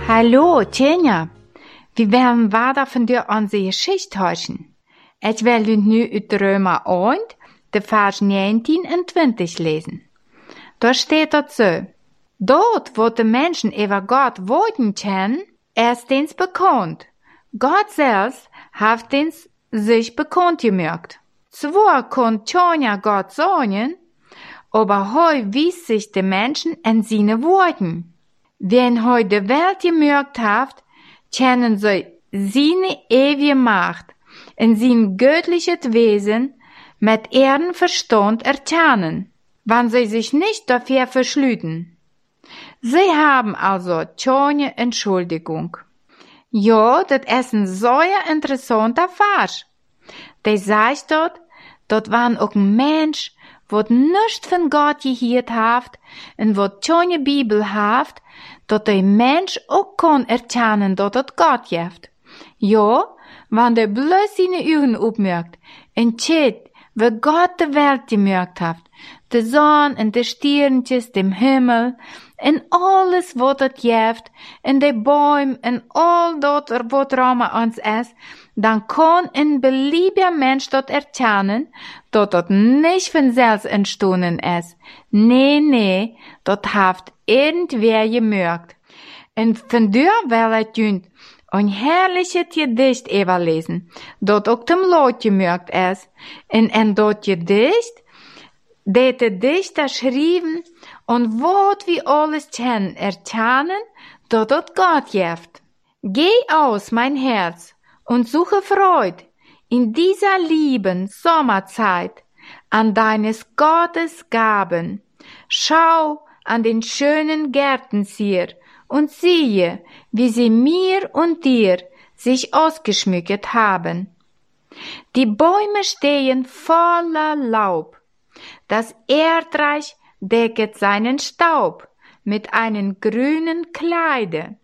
Hallo, Tjenja. Vi werden verder van de onze Geschichte hören. Ich will nu uit Römer 1, de Vers 19 en 20 lesen. Da steht dort so: Dort, wo die Menschen über Gott wollten kennen, ist dens bekannt. Gott selbst hat dens sich bekannt gemacht. Zwar kon Tjonja Gott sagen, aber heu wies sich die Menschen in seine Worten. Wenn heu die Welt gemerkt habt, kennen sie seine ewige Macht in sein göttliches Wesen mit ihrem Verstand erkennen, wann sie sich nicht dafür verschlüten. Sie haben also keine Entschuldigung. Ja, das ist ein sehr interessanter Vers. Der sagt dort waren auch ein Mensch, wat nichts von Gott gehört haft, und wat keine Bibel haft, dat der Mensch auch kann erkennen, dat het Gott gibt. Ja, wenn der bloß seine Augen aufmerkt, und sieht, wie Gott die Welt gemacht hat, die Sonne und die Sternchen, dem Himmel, und alles, was es gibt, und die Bäume, und all das, was rum uns ist, dann kann ein beliebiger Mensch dort erkennen, dass das nicht von selbst entstanden ist. Nee, das hat irgendwer gemerkt. Und von der will ich ein herrliches Gedicht überlesen, das auch dem Leut gemerkt ist. Und in das Gedicht, der Dichter schrieben, und wat wir alles kennen, erkennen, dass es Gott gibt. Geh aus, mein Herz, und suche Freud in dieser lieben Sommerzeit an deines Gottes Gaben. Schau an den schönen Gärtenzier und siehe, wie sie mir und dir sich ausgeschmückt haben. Die Bäume stehen voller Laub, das Erdreich decket seinen Staub mit einem grünen Kleide.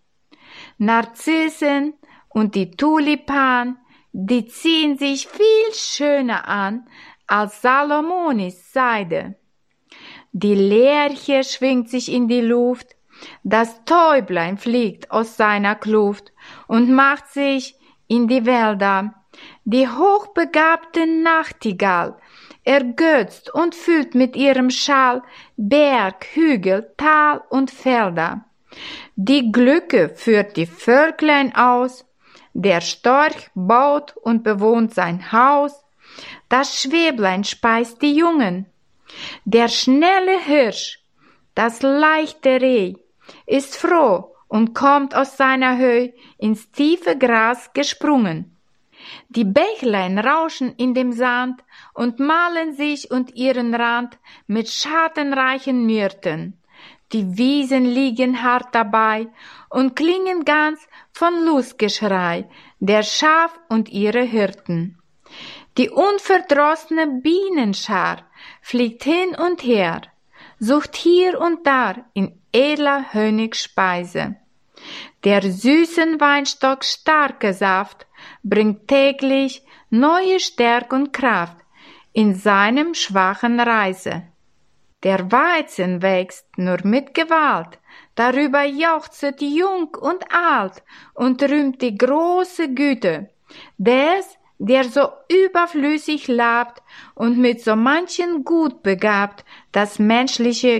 Narzissen und die Tulipan, die ziehen sich viel schöner an als Salomonis Seide. Die Lerche schwingt sich in die Luft, das Täublein fliegt aus seiner Kluft und macht sich in die Wälder. Die hochbegabte Nachtigall ergötzt und füllt mit ihrem Schall Berg, Hügel, Tal und Felder. Die Glücke führt die Völklein aus, der Storch baut und bewohnt sein Haus, das Schwäblein speist die Jungen, der schnelle Hirsch, das leichte Reh, ist froh und kommt aus seiner Höhe ins tiefe Gras gesprungen. Die Bächlein rauschen in dem Sand und malen sich und ihren Rand mit schattenreichen Myrten. Die Wiesen liegen hart dabei und klingen ganz von Lustgeschrei der Schaf und ihre Hirten. Die unverdrossene Bienenschar fliegt hin und her, sucht hier und da in edler Honig Speise. Der süßen Weinstock starke Saft bringt täglich neue Stärke und Kraft in seinem schwachen Reise. Der Weizen wächst nur mit Gewalt, darüber jauchzet jung und alt und rühmt die große Güte des, der so überflüssig labt und mit so manchen Gut begabt das menschliche